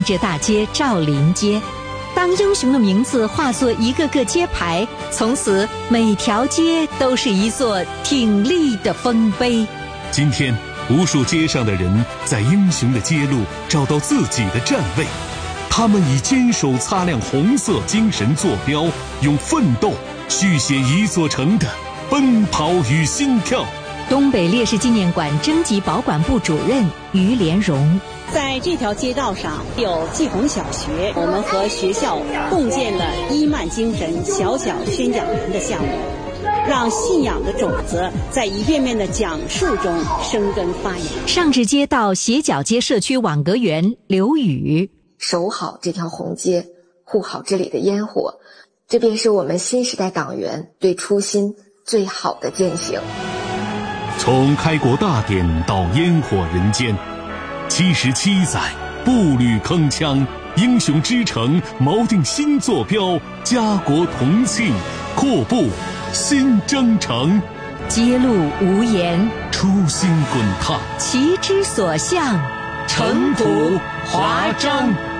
这大街赵林街，当英雄的名字化作一个个街牌，从此每条街都是一座挺立的丰碑。 今天无数街上的人在英雄的街路找到自己的站位，他们以坚守擦亮红色精神坐标，用奋斗续写一座城的奔跑与心跳。 东北烈士纪念馆征集保管部主任于连荣， 在这条街道上有季红小学，我们和学校共建了伊曼精神小小宣讲员的项目，让信仰的种子在一遍遍的讲述中生根发芽。 上至街道斜角街社区网格员刘宇， 守好这条红街，护好这里的烟火，这便是我们新时代党员对初心最好的践行。 从开国大典到烟火人间，77载步履铿锵，英雄之城锚定新坐标，家国同庆，阔步新征程。 街路无言， 初心滚烫， 旗之所向， 尘土华章。